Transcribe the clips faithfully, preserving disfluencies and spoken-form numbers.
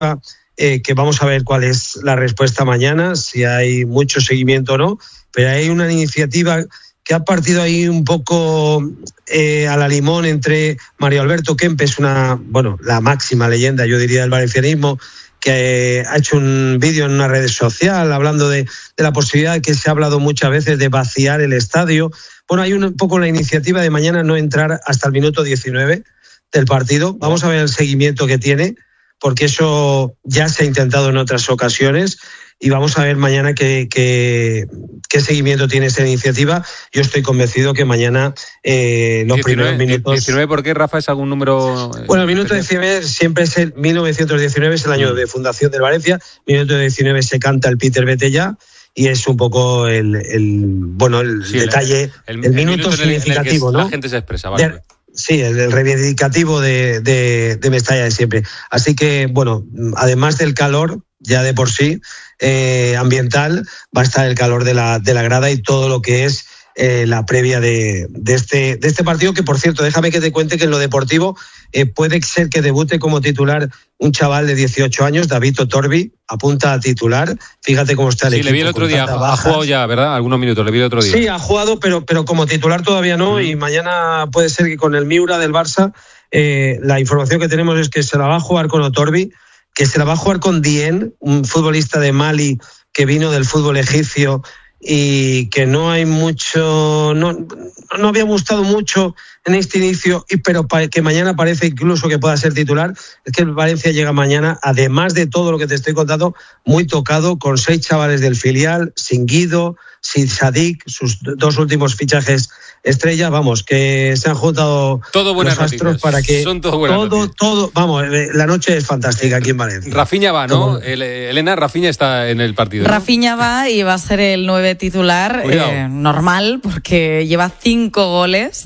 eh, que vamos a ver cuál es la respuesta mañana, si hay mucho seguimiento o no, pero hay una iniciativa que ha partido ahí un poco eh, a la limón entre Mario Alberto Kempes, una, bueno, la máxima leyenda, yo diría, del valencianismo, que ha hecho un vídeo en una red social hablando de, de la posibilidad que se ha hablado muchas veces de vaciar el estadio. Bueno, hay un poco la iniciativa de mañana no entrar hasta el minuto diecinueve del partido. Vamos a ver el seguimiento que tiene, porque eso ya se ha intentado en otras ocasiones, y vamos a ver mañana qué, qué, qué seguimiento tiene esta iniciativa. Yo estoy convencido que mañana eh, los diecinueve, primeros minutos... ¿diecinueve por qué, Rafa? ¿Es algún número...? Bueno, el minuto diecinueve siempre es el mil novecientos diecinueve, es el año de fundación del Valencia. Minuto diecinueve se canta el Peter Vete Ya, y es un poco el, el bueno el sí, detalle, el, el, el minuto, minuto significativo, en el, en el que ¿no? La gente se expresa, vale. De, sí, el, el reivindicativo de, de, de Mestalla de siempre. Así que, bueno, además del calor, ya de por sí, eh, ambiental, va a estar el calor de la, de la grada y todo lo que es eh, la previa de, de, este, de este partido, que por cierto, déjame que te cuente que en lo deportivo eh, puede ser que debute como titular un chaval de dieciocho años, David Otorbi, apunta a titular. Fíjate cómo está el sí, equipo. Sí, le vi el otro día, ha jugado ya, ¿verdad? Algunos minutos, le vi el otro día. Sí, ha jugado, pero, pero como titular todavía no, mm. y mañana puede ser que con el Miura del Barça, eh, la información que tenemos es que se la va a jugar con Otorbi, que se la va a jugar con Dien, un futbolista de Mali que vino del fútbol egipcio y que no hay mucho, no, no había gustado mucho en este inicio, y pero que mañana parece incluso que pueda ser titular. Es que el Valencia llega mañana, además de todo lo que te estoy contando, muy tocado, con seis chavales del filial, sin Guido, sin Sadik, sus dos últimos fichajes estrella, vamos, que se han juntado todo los astros para que son todo buenas todo, noticias. todo, vamos, la noche es fantástica aquí en Valencia. Rafinha va, ¿no? El, Elena, Rafinha está en el partido, ¿no? Rafinha va y va a ser el nueve titular, eh, normal, porque lleva cinco goles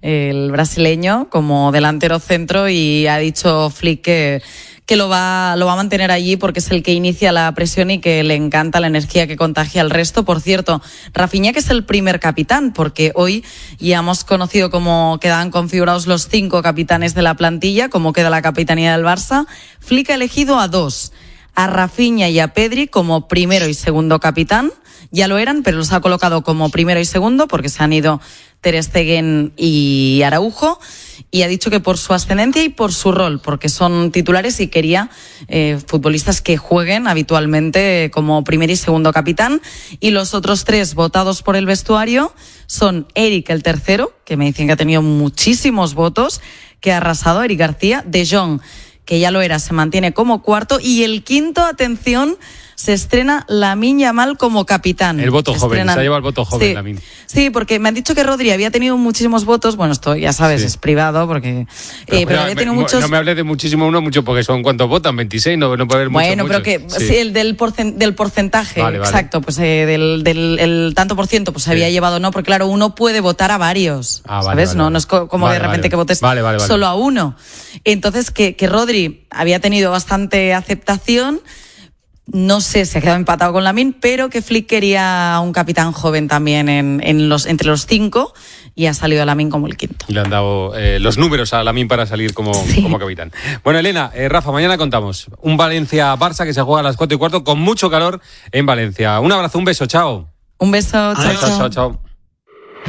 el brasileño como delantero centro, y ha dicho Flick que que lo va, lo va a mantener allí porque es el que inicia la presión y que le encanta la energía que contagia al resto. Por cierto, Rafinha, que es el primer capitán, porque hoy ya hemos conocido cómo quedan configurados los cinco capitanes de la plantilla, cómo queda la capitanía del Barça. Flick ha elegido a dos, a Rafinha y a Pedri como primero y segundo capitán. Ya lo eran, pero los ha colocado como primero y segundo porque se han ido Ter Stegen y Araujo, y ha dicho que por su ascendencia y por su rol, porque son titulares y quería eh, futbolistas que jueguen habitualmente como primer y segundo capitán. Y los otros tres votados por el vestuario son Eric, el tercero, que me dicen que ha tenido muchísimos votos, que ha arrasado, Eric García, De Jong, que ya lo era, se mantiene como cuarto, y el quinto, atención, se estrena Lamine Yamal como capitán. El voto se joven, estrenan... se ha llevado el voto joven, sí. Lamine. Sí, porque me han dicho que Rodri había tenido muchísimos votos. Bueno, esto ya sabes, sí. es privado, porque... Pero, eh, pero había tenido me, muchos... No me hables de muchísimo uno, mucho, porque son ¿cuántos votan? veintiséis, no, no puede haber muchos. Bueno, pero que sí. Sí, el del, porcent, del porcentaje, vale, exacto, vale. pues eh, del, del el tanto por ciento, pues se sí. había llevado, no, porque claro, uno puede votar a varios, ah, vale, ¿sabes? Vale, no, vale. no es co- como vale, de repente vale. que votes vale, vale, vale. solo a uno. Entonces, que, que Rodri había tenido bastante aceptación. No sé, se ha quedado empatado con Lamine, pero que Flick quería un capitán joven también en, en los, entre los cinco, y ha salido Lamine como el quinto. Y le han dado eh, los números a Lamine para salir como, sí. como capitán. Bueno, Elena, eh, Rafa, mañana contamos un Valencia-Barça que se juega a las cuatro y cuarto con mucho calor en Valencia. Un abrazo, un beso, chao. Un beso, chao, chao, chao, chao.